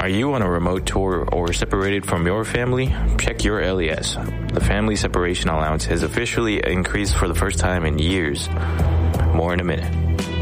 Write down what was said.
Are you on a remote tour or separated from your family? Check your LES. The family separation allowance has officially increased for the first time in years. More in a minute.